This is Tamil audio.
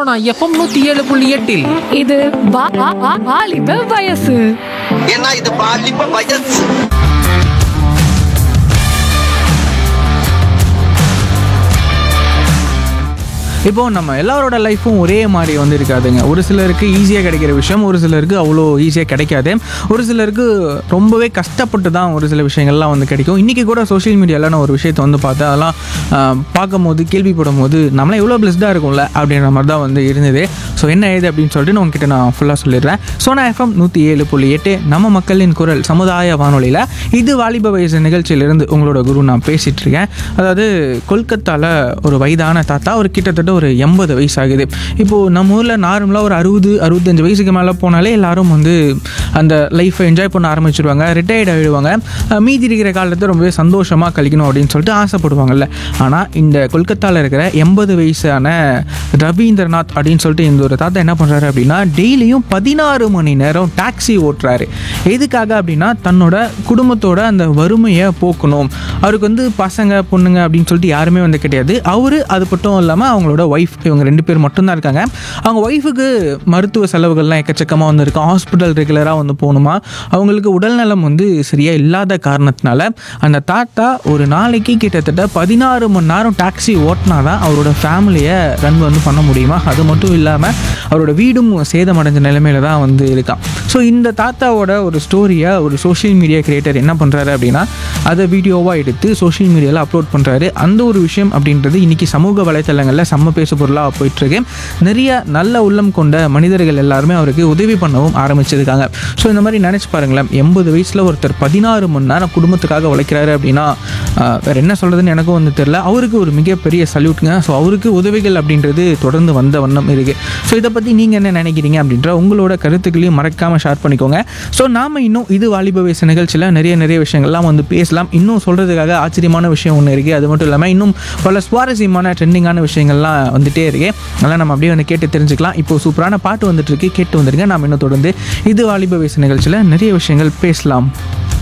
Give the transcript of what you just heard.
சோனா எஃப்எம் 107.8. இது வாலிப வயசு. ஏன்னா இது பாலிப்ப வயசு. இப்போது நம்ம எல்லாரோட லைஃப்பும் ஒரே மாதிரி வந்து இருக்காதுங்க. ஒரு சிலருக்கு ஈஸியாக கிடைக்கிற விஷயம் ஒரு சிலருக்கு அவ்வளோ ஈஸியாக கிடைக்காது. ஒரு சிலருக்கு ரொம்பவே கஷ்டப்பட்டு தான் ஒரு சில விஷயங்கள்லாம் வந்து கிடைக்கும். இன்றைக்கி கூட சோஷியல் மீடியாவில் நான் ஒரு விஷயத்தை வந்து பார்த்தேன். அதெல்லாம் பார்க்கும்போது கேள்விப்படும் போது நம்மளே எவ்வளோ பிளஸ்டாக இருக்கும்ல அப்படின்ற மாதிரி தான் வந்து இருந்தது. ஸோ என்ன ஏது அப்படின்னு சொல்லிட்டு நான் உங்ககிட்ட நான் ஃபுல்லாக சொல்லிடுறேன். சோனா எஃப்எம் 107.8 நம்ம மக்களின் குரல் சமுதாய வானொலியில் இது வாலிப வயசு நிகழ்ச்சியிலிருந்து உங்களோட குரு நான் பேசிகிட்டு இருக்கேன். அதாவது கொல்கத்தாவில் ஒரு வயதான தாத்தா ஒரு கிட்டத்தட்ட ஒரு 80 வயசு ஆகுது. இப்போது நம்ம ஊரில் நார்மலாக ஒரு 60-65 வயசுக்கு மேலே போனாலே எல்லாரும் வந்து அந்த லைஃப்பை என்ஜாய் பண்ண ஆரம்பிச்சிடுவாங்க, ரிட்டையர்ட் ஆகிடுவாங்க, மீதி இருக்கிற காலத்தை ரொம்பவே சந்தோஷமாக கழிக்கணும் அப்படின்னு சொல்லிட்டு ஆசைப்படுவாங்கல்ல. ஆனால் இந்த கொல்கத்தாவில் இருக்கிற 80 வயசான ரவீந்திரநாத் அப்படின்னு சொல்லிட்டு இந்த ஒரு தாத்தா என்ன பண்ணுறாரு அப்படின்னா டெய்லியும் 16 மணி நேரம் டாக்ஸி ஓட்டுறாரு. எதுக்காக அப்படின்னா தன்னோட குடும்பத்தோட அந்த வறுமையை போக்கணும். அவருக்கு வந்து பசங்க பொண்ணுங்க அப்படின்னு சொல்லிட்டு யாருமே வந்து கிடையாது. அவரு அது மட்டும் இல்லாமல் அவங்களோட ஒய்ஃப், இவங்க 2 பேர் மட்டும்தான் இருக்காங்க. அவங்க ஒய்ஃபுக்கு மருத்துவ செலவுகள்லாம் எக்கச்சக்கமாக வந்து இருக்கு. ஹாஸ்பிட்டல் ரெகுலராக வந்து போகணுமா. அவங்களுக்கு உடல்நலம் வந்து சரியாக இல்லாத காரணத்தினால அந்த தாத்தா ஒரு நாளைக்கு கிட்டத்தட்ட 16 மணி நேரம் டாக்ஸி ஓட்டினா தான் அவரோட ஃபேமிலியை ரன் வந்து பண்ண முடியுமா. அது மட்டும் இல்லாமல் அவரோட வீடும் சேதமடைஞ்ச நிலைமையில தான் வந்து இருக்கான். ஸோ இந்த தாத்தாவோட ஒரு ஸ்டோரியை ஒரு சோஷியல் மீடியா கிரியேட்டர் என்ன பண்ணுறாரு அப்படின்னா அதை வீடியோவாக எடுத்து சோஷியல் மீடியாவில் அப்லோட் பண்ணுறாரு. அந்த ஒரு விஷயம் அப்படின்றது இன்றைக்கி சமூக வலைத்தளங்களில் செம்ம பேசு பொருளாக போயிட்டுருக்கு. நிறைய நல்ல உள்ளம் கொண்ட மனிதர்கள் எல்லாருமே அவருக்கு உதவி பண்ணவும் ஆரம்பிச்சிருக்காங்க. ஸோ இந்த மாதிரி நினச்சி பாருங்களேன், 80 வயசில் ஒருத்தர் 16 மணி நேரம் குடும்பத்துக்காக உழைக்கிறாரு அப்படின்னா வேறு என்ன சொல்கிறதுன்னு எனக்கும் வந்து தெரியல. அவருக்கு ஒரு மிகப்பெரிய சல்யூட்டுங்க. ஸோ அவருக்கு உதவிகள் அப்படின்றது தொடர்ந்து வந்த வண்ணம் இருக்குது. ஸோ இதை பற்றி நீங்கள் என்ன நினைக்கிறீங்க அப்படின்ற உங்களோட கருத்துக்களையும் மறக்காமல் ஷேர் பண்ணிக்கோங்க. ஸோ நாம் இன்னும் இது வாலிப வயசு நிகழ்ச்சியில் நிறைய விஷயங்கள்லாம் வந்து பேசலாம். இன்னும் சொல்கிறதுக்காக ஆச்சரியமான விஷயம் ஒன்று இருக்குது. அது மட்டும் இல்லாமல் இன்னும் பல சுவாரஸ்யமான ட்ரெண்டிங்கான விஷயங்கள்லாம் வந்துகிட்டே இருக்கு. அதெல்லாம் நம்ம அப்படியே வந்து கேட்டு தெரிஞ்சுக்கலாம். இப்போது சூப்பரான பாட்டு வந்துட்டு இருக்கு, கேட்டு வந்துருங்க. நாம் இன்னும் தொடர்ந்து இது வாலிப வயசு நிகழ்ச்சியில் நிறைய விஷயங்கள் பேசலாம்.